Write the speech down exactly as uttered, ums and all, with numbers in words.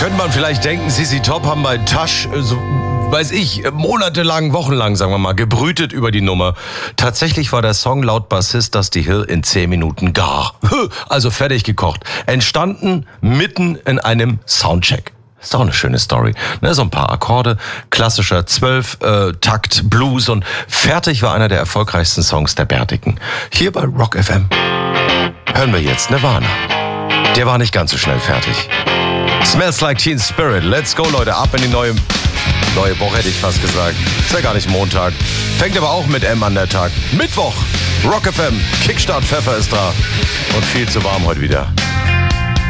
könnte man vielleicht denken, Z Z Top haben bei Tasch, so, weiß ich, monatelang, wochenlang, sagen wir mal, gebrütet über die Nummer. Tatsächlich war der Song laut Bassist Dusty Hill in zehn Minuten gar. Also fertig gekocht. Entstanden mitten in einem Soundcheck. Ist doch eine schöne Story. Ne, so ein paar Akkorde, klassischer zwölf-Takt, äh, Blues und fertig war einer der erfolgreichsten Songs der Bärtigen. Hier bei Rock F M hören wir jetzt Nirvana. Der war nicht ganz so schnell fertig. Smells Like Teen Spirit. Let's go, Leute. Ab in die neue, neue Woche, hätte ich fast gesagt. Ist ja gar nicht Montag. Fängt aber auch mit M an der Tag. Mittwoch. Rock F M. Kickstart Pfeffer ist da. Und viel zu warm heute wieder.